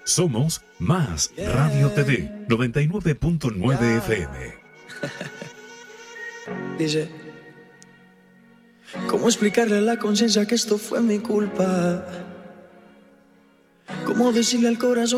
Somos Más Radio TV 99.9 FM. Dice, ¿cómo explicarle a la conciencia que esto fue mi culpa? ¿Cómo decirle al corazón